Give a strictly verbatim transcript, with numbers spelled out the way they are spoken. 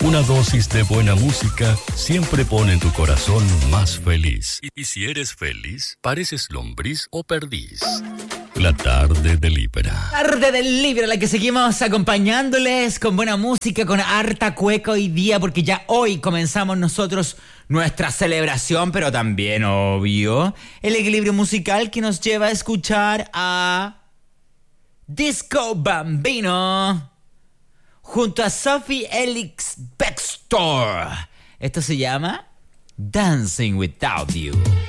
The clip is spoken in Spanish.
Una dosis de buena música siempre pone tu corazón más feliz. Y, y si eres feliz, pareces lombriz o perdiz. La tarde de Libra. Tarde del Libra, la que seguimos acompañándoles con buena música, con harta cueca hoy día, porque ya hoy comenzamos nosotros nuestra celebración, pero también, obvio, el equilibrio musical que nos lleva a escuchar a Disco Bambino junto a Sophie Ellis Bextor. Esto se llama Dancing Without You.